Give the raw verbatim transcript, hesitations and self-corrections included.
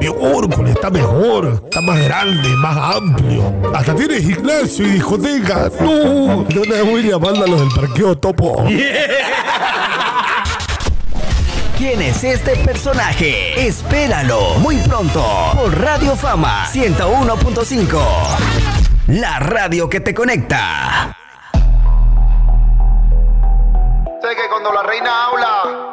Miércoles, está mejor, está más grande, más amplio. Hasta tiene gimnasio y discoteca. No, de una vez voy llamando a los del parqueo Topo. ¿Quién es este personaje? Espéralo muy pronto por Radio Fama ciento uno punto cinco. La radio que te conecta. Sé que cuando la reina habla,